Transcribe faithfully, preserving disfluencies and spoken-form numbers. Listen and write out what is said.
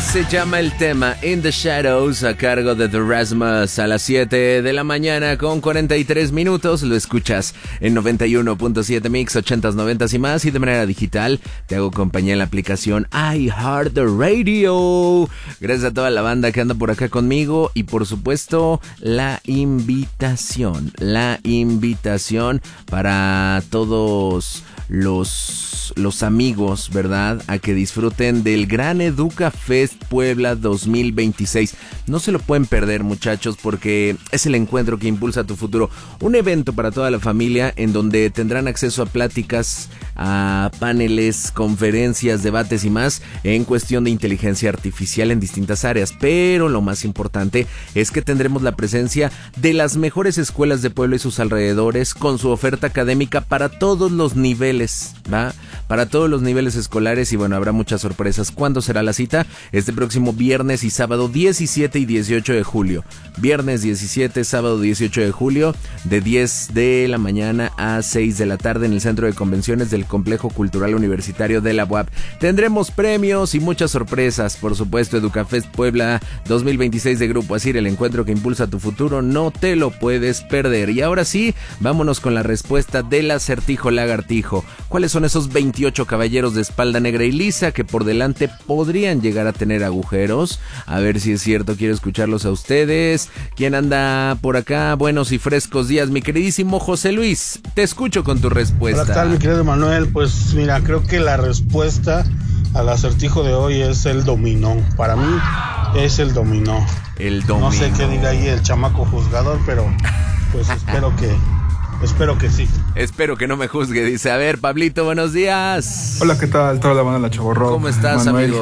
se llama el tema In the Shadows, a cargo de The Rasmus, a las siete de la mañana con cuarenta y tres minutos. Lo escuchas en noventa y uno punto siete Mix, ochentas, noventas y más, y de manera digital te hago compañía en la aplicación iHeartRadio. Gracias a toda la banda que anda por acá conmigo, y por supuesto la invitación, la invitación para todos los, los amigos, ¿verdad?, a que disfruten del Gran Educa Fest Puebla dos mil veintiséis. No se lo pueden perder, muchachos, porque es el encuentro que impulsa tu futuro. Un evento para toda la familia en donde tendrán acceso a pláticas, a paneles, conferencias, debates y más en cuestión de inteligencia artificial en distintas áreas. Pero lo más importante es que tendremos la presencia de las mejores escuelas de Puebla y sus alrededores, con su oferta académica para todos los niveles, ¿va? Para todos los niveles escolares, y bueno, habrá muchas sorpresas. ¿Cuándo será la cita? Este próximo viernes y sábado diecisiete y dieciocho de julio. Viernes diecisiete, sábado dieciocho de julio, de diez de la mañana a seis de la tarde en el Centro de Convenciones del Complejo Cultural Universitario de la U A P. Tendremos premios y muchas sorpresas, por supuesto. EducaFest Puebla dos mil veintiséis de Grupo Asir, el encuentro que impulsa tu futuro, no te lo puedes perder. Y ahora sí, vámonos con la respuesta del acertijo lagartijo. ¿Cuáles son esos veintiocho caballeros de espalda negra y lisa que por delante podrían llegar a tener agujeros? A ver si es cierto, quiero escucharlos a ustedes. ¿Quién anda por acá? Buenos y frescos días, mi queridísimo José Luis. Te escucho con tu respuesta. Hola, ¿qué tal, mi querido Manuel? Pues mira, creo que la respuesta al acertijo de hoy es el dominó. Para mí es el dominó. El dominó. No sé qué diga ahí el chamaco juzgador, pero pues espero que... Espero que sí. Espero que no me juzgue, dice. A ver, Pablito, buenos días. Hola, ¿qué tal? Toda la banda de La Chavo Rock. ¿Cómo estás, Manuel. amigo?